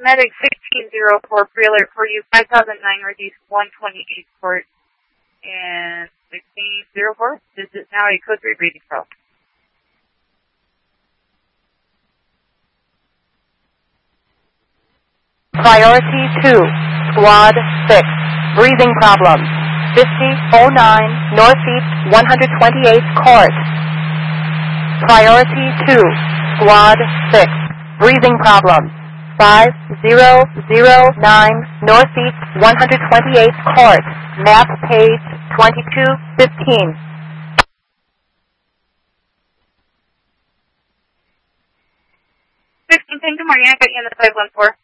Medic 1604, pre-alert for you, 5009 Northeast 128 Court, and 1604. This is now a code 3 breathing problem. Priority 2, Squad 6, breathing problem, 5009 Northeast 128th Court. Priority 2, Squad 6, breathing problem, 5009 Northeast 128th Court, map page 2215. 1610, good morning, I got you in the 514.